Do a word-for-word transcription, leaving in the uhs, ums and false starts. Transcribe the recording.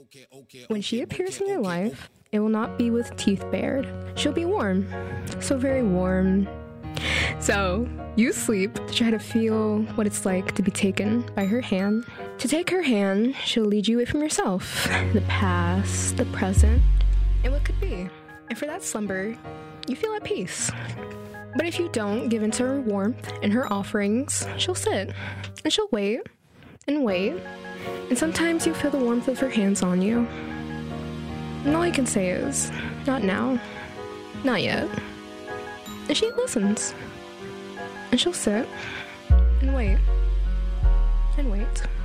When she appears in your life, it will not be with teeth bared. She'll be warm. So very warm. So, you sleep to try to feel what it's like to be taken by her hand. To take her hand, she'll lead you away from yourself, the past, the present, and what could be. And for that slumber, you feel at peace. But if you don't give in to her warmth and her offerings, she'll sit, and she'll wait, and wait, and sometimes you feel the warmth of her hands on you. And all I can say is, not now, not yet. And she listens, and she'll sit, and wait, and wait.